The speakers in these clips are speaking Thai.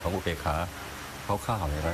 ของอุเบกขาเขาข้าวอย่างนั้น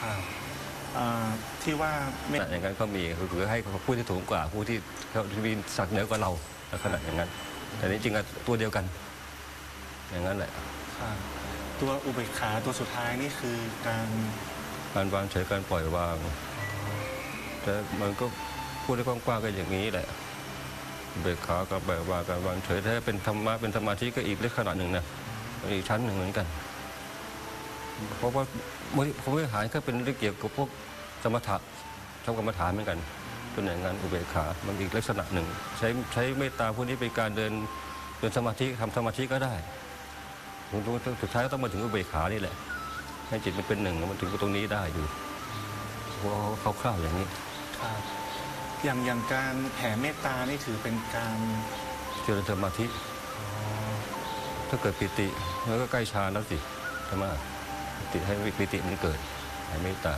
ที่ว่าอย่างนั้นก็มีคือให้ผู้ที่ถูกกว่าผู้ที่เขามีศักดิ์เหนือกว่าเราลักษณะอย่างนั้นแต่จริงๆตัวเดียวกันอย่างนั้นแหละตัวอุเบกขาตัวสุดท้ายนี่คือการวางเฉยการปล่อยวางแต่มันก็พูดได้กว้างๆกันอย่างนี้แหละอุเบกขากับปล่อยวางการวางเฉยถ้าเป็นธรรมะเป็นสมาธิก็อีกลักษณะหนึ่งนะอีกชั้นหนึ่งเหมือนกันเพราะว่าผมวิหารก็เป็นเรื่องเกี่ยวกับพวกสมถะทำกรรมฐานเหมือนกันเป็นอย่างนั้นอุเบกขามันอีกลักษณะหนึ่งใช้เมตตาพวกนี้เป็นการเดินสมาธิทำสมาธิก็ได้สุดท้ายก็ต้องมาถึงอุเบกขานี่แหละให้จิตมันเป็นหนึ่งมันถึงตรงนี้ได้อยู่เขาคร่าวๆอย่างนี้อย่างการแผ่เมตตานี่ถือเป็นการเจริญสมาธิถ้าเกิดปิติแล้วก็ใกล้ฌานแล้วสิใช่ไหมติให้ปิติมันเกิดให้เมตตา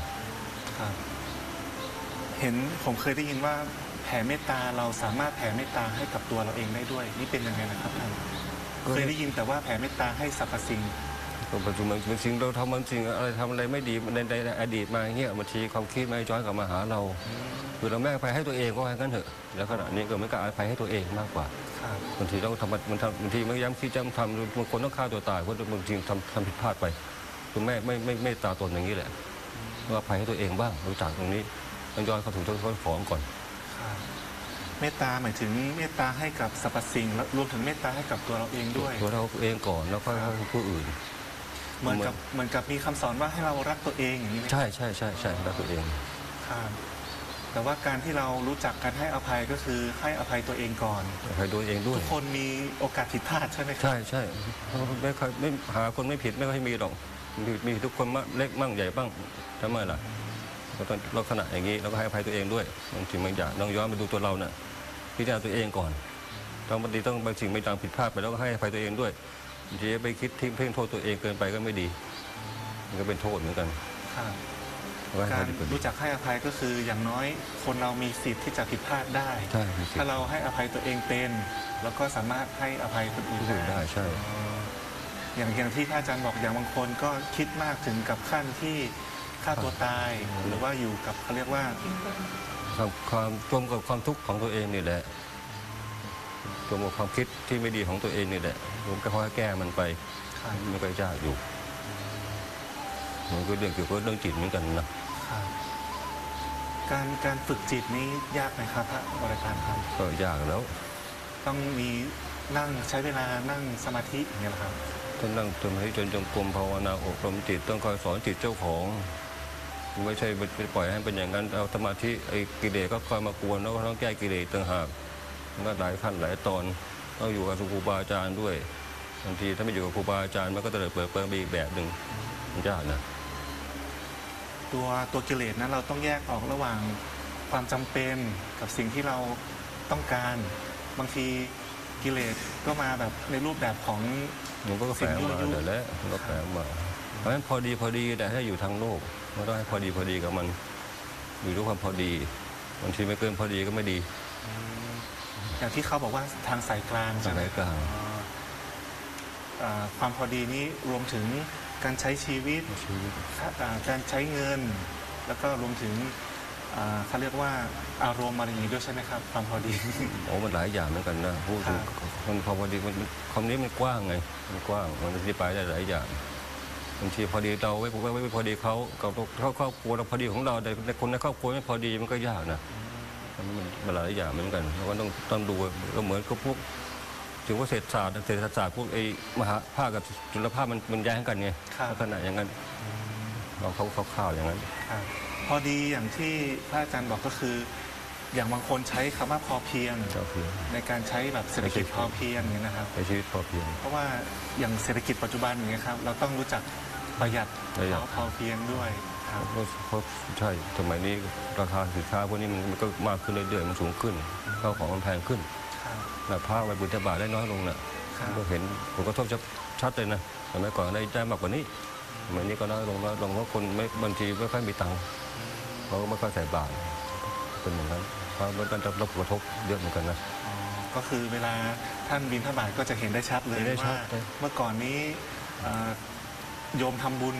เห็นผมเคยได้ยินว่าแผ่เมตตาเราสามารถแผ่เมตตาให้กับตัวเราเองได้ด้วยนี่เป็นยังไงนะครับท่านเคยได้ยินแต่ว่าแผ่เมตตาให้สรรพสิ่งปัจจุบันบางสิ่งเราทำบางสิ่งทำอะไรไม่ดีในอดีตมาเงี้ยบางทีความคิดไม่ย้อนกลับมาหาเราคือเราไม่อภัยให้ตัวเองก็ให้กันเถอะแล้วขณะนี้ก็ไม่กล้าอภัยให้ตัวเองมากกว่าบางทีเราทำบางทีไม่ย้ำคิดจำทำบางคนต้องฆ่าตัวตายเพราะบางทีทำผิดพลาดไปคือไม่ตาตนอย่างนี้แหละต้องอภัยให้ตัวเองบ้างรู้จักตรงนี้ต้องย้อนเข้าถึงต้นของก่อนเมตตาหมายถึงเมตตาให้กับสรรพสิ่งรวมถึงเมตตาให้กับตัวเราเองด้วยตัวเราเองก่อนแล้วก็ให้ผู้อื่นเหมือนกับมีคำสอนว่าให้เรารักตัวเองอย่างนี้ไหมใช่รักตัวเองแต่ว่าการที่เรารู้จักการให้อภัยก็คือให้อภัยตัวเองก่อนอภัยตัวเองด้วยทุกคนมีโอกาสผิดพลาดใช่ไหมครับใช่ไม่หาคนไม่ผิดไม่ค่อยมีหรอกมีทุกคนเล็กมั่งใหญ่บ้างทำไมล่ะเราต้องลักษณะอย่างนี้เราก็ให้อภัยตัวเองด้วยบางสิ่งบางอย่างต้องย้อนมาดูตัวเราเนี่ยพิจารณาตัวเองก่อนบางทีต้องบางสิ่งบางอย่างผิดพลาดไปแล้วก็ให้อภัยตัวเองด้วยบางทีไปคิดทิ้งเพ่งโทษตัวเองเกินไปก็ไม่ดีมันก็เป็นโทษเหมือนกันการรู้จักให้อภัยก็คืออย่างน้อยคนเรามีสิทธิ์ที่จะผิดพลาดได้ถ้าเราให้อภัยตัวเองเป็นแล้วก็สามารถให้อภัยคนอื่นได้ใช่อย่างที่อาจารย์บอกอย่างบางคนก็คิดมากถึงกับขั้นที่ฆ่าตัวตายหรือว่าอยู่กับเขาเรียกว่าความจมกับความทุกข์ของตัวเองนี่แหละจมกับความคิดที่ไม่ดีของตัวเองนี่แหละผมก็ค่อยแก้มันไปไม่ค่อยยากอยู่มันก็เรื่องเกี่ยวกับเรื่องจิตเหมือนกันนะการฝึกจิตนี้ยากไหมครับพระบริการครับก็ยากแล้วต้องมีนั่งใช้เวลานั่งสมาธิอย่างเงี้ยครับต้องนั่งสมาธิจนจงกรมภาวนาอบรมจิตต้องคอยสอนจิตเจ้าของไม่ใช่ไปปล่อยให้เป็นอย่างนั้นเอาสมาธิไอ้กิเลสก็คอยมากวนแล้วก็ต้องแก้กิเลสต่างหากมันก็หลายขั้นหลายตอนต้องอยู่กับครูบาอาจารย์ด้วยบางทีถ้าไม่อยู่กับครูบาอาจารย์มันก็จะเปิดไปอีกแบบหนึ่งมันยากนะตัวกิเลสนั้นเราต้องแยกออกระหว่างความจำเป็นกับสิ่งที่เราต้องการบางทีกิเลสก็มาแบบในรูปแบบของมันก็แฝงมาแต่แล้วมันก็แฝงมาเพราะฉะนั้นพอดีแต่ให้อยู่ทางโลกมันต้องให้พอดีกับมันอยู่ด้วยความพอดีบางทีไม่เกินพอดีก็ไม่ดีอย่างที่เขาบอกว่าทางสายกลางสายกลางความพอดีนี้รวมถึงการใช้ชีวิตการใช้เงินแล้วก็รวมถึงเขาเรียกว่าอารมณ์อะไรอย่างนี้ด้วยใช่ไหมครับความพอดีมันหลายอย่างเหมือนกันนะพูดถึงมันพอดีมันคำนี้มันกว้างไงมันกว้างมันอธิบายได้หลายอย่างบางทีพอดีเราไม่พอดีเขากับครอบครัวเราพอดีของเราแต่คนในครอบครัวไม่พอดีมันก็ยากนะมันหลายอย่างเหมือนกันเราก็ต้องดูก็เหมือนกับพวกถึงว่าเศรษฐศาสตร์พวกไอ้มหาภาคกับจุลภาคมันแย้งกันไงลักษณะอย่างนั้นเขาข่าวอย่างนั้นพอดีอย่างที่พระอาจารย์บอกก็คืออย่างบางคนใช้คำว่าพอเพียงในการใช้แบบเศรษฐกิจพอเพียงอย่างนี้นะครับใช้ชีวิตพอเพียงเพราะว่าอย่างเศรษฐกิจปัจจุบันอย่างนี้ครับเราต้องรู้จักประหยัดพอเพียงด้วยเพราะใช่สมัยนี้ราคาสินค้าพวกนี้มันก็มากขึ้นเรื่อยๆมันสูงขึ้นข้าวของมันแพงขึ้นแล้วผ้าไปบุญบาทได้น้อยลงน่ะก็เห็นผลกระทบชัดเลยนะสมัยก่อนได้มากกว่านี้สมัยนี้ก็น้อยลงเพราะคนไม่บางทีไม่ค่อยมีตังค์เขาไม่ค่อยใส่บาตรเป็นอย่างนั้นเพราะมันจะรับผลกระทบเยอะเหมือนกันนะก็คือเวลาท่านบิณฑบาตก็จะเห็นได้ชัดเลยว่าเมื่อก่อนนี้โยมทำบุญ